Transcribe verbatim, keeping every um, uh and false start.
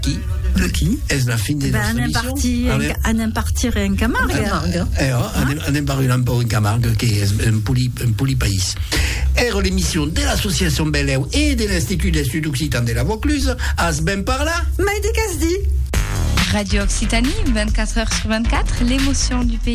Qui De qui Est-ce la fin des Ben, nostres anem émissions? parti, Allez. anem partir en Camargue. Eh, eh, oh, anem, anem parler un peu en Camargue, qui est un poli, un poli pays. Era l'émission de l'association Bel-Air et de l'Institut des Sud Occitan de la Vaucluse, à ce ben par là. Mais de Casdi. Radio Occitanie, vingt-quatre heures sur vingt-quatre, l'émotion du pays.